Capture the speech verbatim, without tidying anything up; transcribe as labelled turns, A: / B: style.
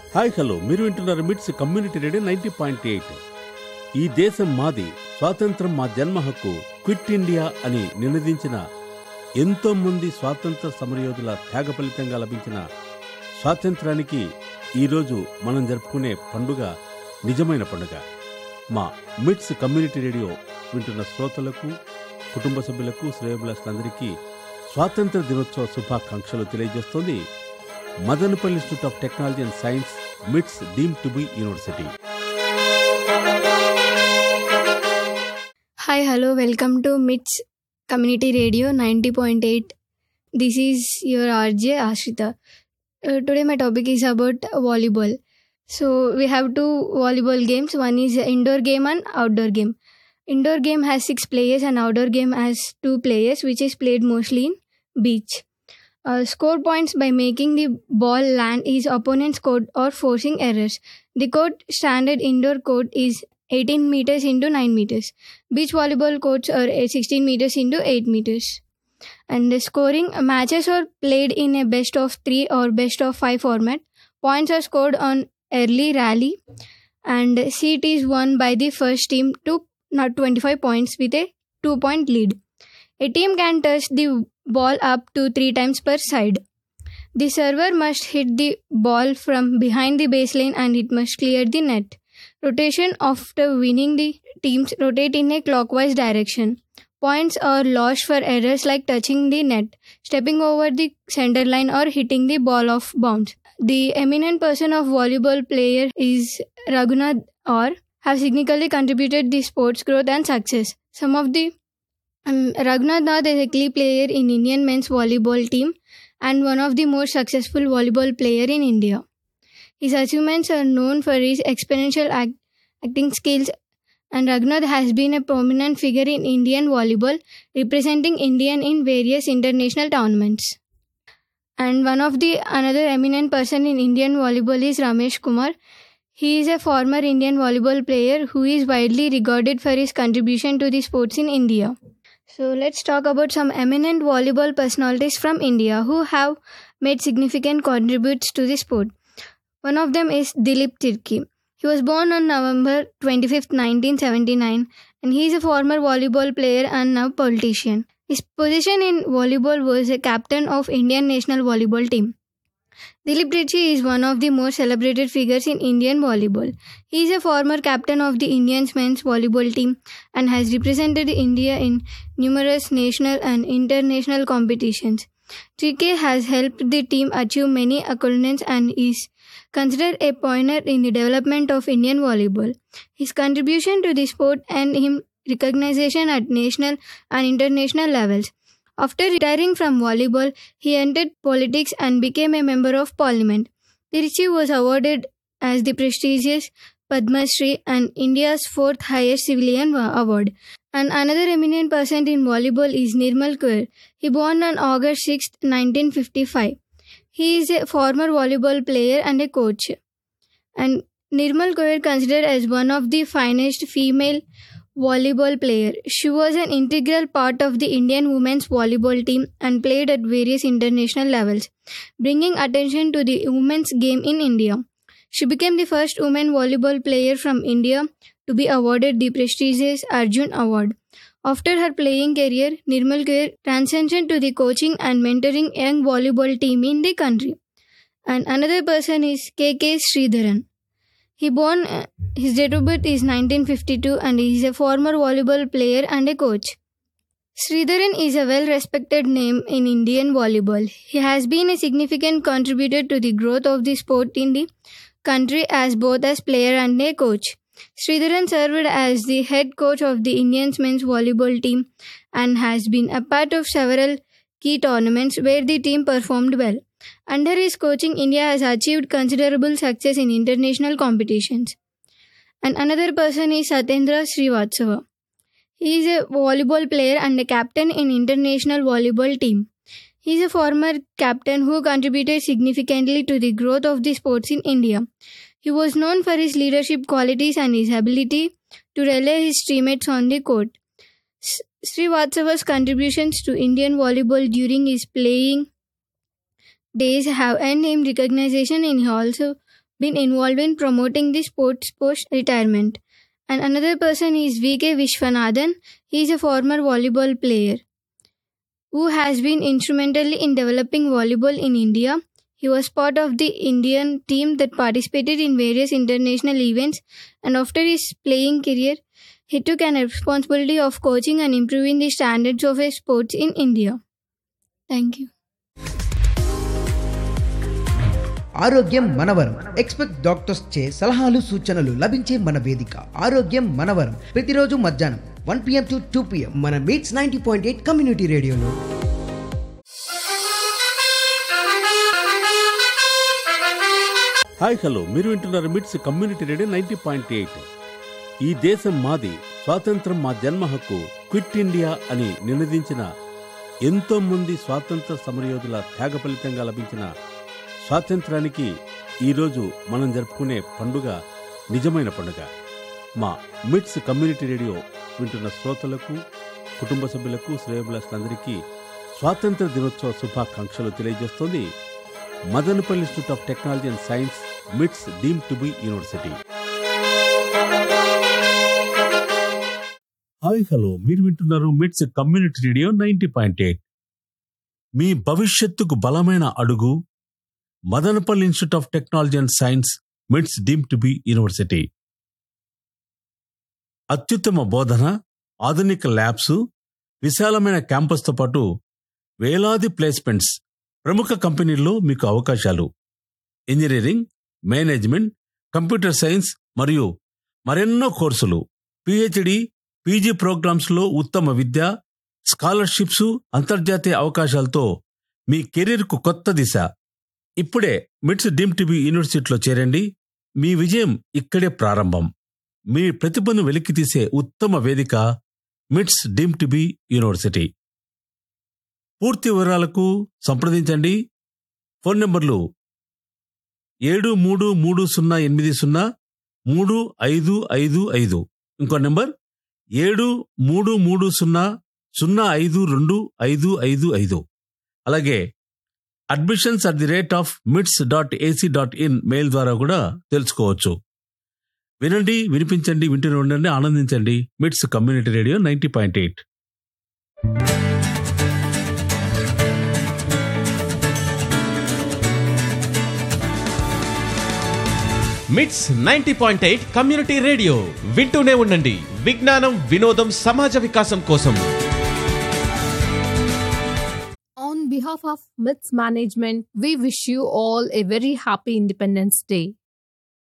A: Hi hello మీరు వింటున్నారు మిట్స్ community radio ninety point eight. ఈ దేశం మాది, స్వాతంత్రం మా జన్మ హక్కు, క్విట్ ఇండియా అని నినదించిన ఎంతో మంది స్వాతంత్ర సమరయోధుల త్యాగ ఫలితంగా లభించిన స్వాతంత్రానికి ఈరోజు మనం జరుపుకునే పండుగ నిజమైన పండుగ. మా మిట్స్ కమ్యూనిటీ రేడియో వింటున్న శ్రోతలకు, కుటుంబ సభ్యులకు, శ్రేయోభిలాషులందరికీ స్వాతంత్ర దినోత్సవ శుభాకాంక్షలు తెలియజేస్తోంది Madanapalle institute of technology and science, మిట్స్ deemed to be university.
B: Hi, hello, welcome to MITS Community Radio ninety point eight. This is your R J Ashrita. Uh, today my topic is about volleyball. So we have two volleyball games. One is indoor game and outdoor game. Indoor game has six players and outdoor game has two players, which is played mostly in beach. Uh, score points by making the ball land is opponent's court or forcing errors. The court standard indoor court is eighteen meters into nine meters. Beach volleyball courts are sixteen meters into eight meters. And the scoring matches are played in a best of three or best of five format. Points are scored on early rally and seat is won by the first team to not twenty-five points with a two point lead. A team can touch the ball up to three times per side. The server must hit the ball from behind the baseline and it must clear the net. Rotation after winning, the teams rotate in a clockwise direction. Points are lost for errors like touching the net, stepping over the center line or hitting the ball off bounds. The eminent person of volleyball player is Raghunath or have significantly contributed the sport's growth and success. Some of the um, Raghunath Nath is a key player in Indian men's volleyball team and one of the most successful volleyball player in India. His achievements are known for his exponential act, acting skills, and Raghunath has been a prominent figure in Indian volleyball, representing India in various international tournaments. And one of the another eminent person in Indian volleyball is Ramesh Kumar. He is a former Indian volleyball player who is widely regarded for his contribution to the sports in India. So let's talk about some eminent volleyball personalities from India who have made significant contributes to the sport. One of them is Dilip Tirki. He was born on November twenty-fifth, nineteen seventy-nine, and he is a former volleyball player and now politician. His position in volleyball was a captain of Indian national volleyball team. Dilip Tirki is one of the most celebrated figures in Indian volleyball. He is a former captain of the Indian men's volleyball team and has represented India in numerous national and international competitions. Tirki has helped the team achieve many accolades and is considered a pioneer in the development of Indian volleyball. His contribution to the sport earned him recognition at national and international levels. After retiring from volleyball, he entered politics and became a member of parliament. Tirki was awarded as the prestigious Padma Shri and India's fourth highest civilian award. And another eminent person in volleyball is Nirmal Kaur. He born on August sixth, nineteen fifty-five. He is a former volleyball player and a coach. And Nirmal Kaur considered as one of the finest female volleyball player. She was an integral part of the Indian women's volleyball team and played at various international levels, bringing attention to the women's game in India. She became the first women volleyball player from India to be awarded the prestigious Arjun Award. After her playing career, Nirmal Kaur transitioned to the coaching and mentoring young volleyball team in the country. And another person is K K Sridharan. He born, uh, his date of birth is nineteen fifty-two and he is a former volleyball player and a coach. Sridharan is a well-respected name in Indian volleyball. He has been a significant contributor to the growth of the sport in the country as both as player and a coach. Sridharan served as the head coach of the Indian men's volleyball team and has been a part of several key tournaments where the team performed well. Under his coaching, India has achieved considerable success in international competitions. And another person is Satyendra Srivatsava. He is a volleyball player and a captain in international volleyball team. He is a former captain who contributed significantly to the growth of the sports in India. He was known for his leadership qualities and his ability to rally his teammates on the court. Srivatsava's contributions to Indian volleyball during his playing days have earned him recognition and he also been involved in promoting the sports post-retirement. And another person is V K Vishwanathan. He is a former volleyball player who has been instrumental in developing volleyball in India. He was part of the Indian team that participated in various international events, and after his playing career, he took an responsibility of coaching and improving the standards of sports in India. Thank you.
C: ఆరోగ్యం మనవరం. Expect doctors చే సలహాలు సూచనలు లభించే మన వేదిక ఆరోగ్యం మనవరం. ప్రతిరోజు మధ్యాహ్నం one PM to two PM మన meets ninety point eight community రేడియోలో.
A: హాయ్ హలో, మీరు వింటున్నారు మిట్స్ community radio ninety point eight. ఈ దేశం మాది, స్వాతంత్రం మా జన్మ హక్కు, క్విట్ ఇండియా అని నినదించిన ఎంతో మంది స్వాతంత్ర సమరయోధుల త్యాగ ఫలితంగా లభించిన స్వాతంత్రానికి ఈరోజు మనం జరుపుకునే పండుగ నిజమైన పండుగ. మా మిట్స్ కమ్యూనిటీ రేడియో వింటున్న శ్రోతలకు, కుటుంబ సభ్యులకు, శ్రేయోభిలాషులందరికీ స్వాతంత్ర దినోత్సవ శుభాకాంక్షలు తెలియజేస్తోంది Madanapalle institute of technology and science, మిట్స్ deemed to be university. Hi hello, మీరు వింటున్నారు మిట్స్ community radio ninety point eight. మీ భవిష్యత్తుకు బలమైన అడుగు Madanapalle institute of technology and science, మిట్స్ డీమ్డ్ టు బి యూనివర్సిటీ. అత్యుత్తమ బోధన, ఆధునిక ల్యాబ్స్, విశాలమైన క్యాంపస్తో పాటు వేలాది ప్లేస్మెంట్స్, ప్రముఖ కంపెనీల్లో మీకు అవకాశాలు. ఇంజనీరింగ్, మేనేజ్మెంట్, కంప్యూటర్ సైన్స్ మరియు మరెన్నో కోర్సులు, పిహెచ్డి, పీజీ ప్రోగ్రామ్స్లో ఉత్తమ విద్య, స్కాలర్షిప్స్, అంతర్జాతీయ అవకాశాలతో మీ కెరీర్కు కొత్త దిశ. ఇప్పుడే మిట్స్ డీమ్డ్ టు బి యూనివర్సిటీలో చేరండి. మీ విజయం ఇక్కడే ప్రారంభం. మీ ప్రతిభను వెలికితీసే ఉత్తమ వేదిక మిట్స్ డీమ్డ్ టు బి యూనివర్సిటీ. పూర్తి వివరాలకు సంప్రదించండి. ఫోన్ నంబర్లు ఏడు మూడు మూడు సున్నా ఎనిమిది సున్నా మూడు ఐదు ఐదు ఐదు, ఇంకో నెంబర్ ఏడు మూడు మూడు సున్నా సున్నా ఐదు రెండు ఐదు ఐదు ఐదు. అలాగే admissions at the rate of మిట్స్ dot AC dot in mail ద్వారా కూడా తెలుసుకోవచ్చు. వినండి, వినిపించండి, వింటూనే ఉండండి, ఆనందించండి. మిట్స్ community radio ninety point eight.
D: మిట్స్ ninety point eight community radio వింటూనే ఉండండి. విజ్ఞానం, వినోదం, సమాజ వికాసం కోసం.
E: On behalf of MITS management, we wish you all a very happy Independence Day.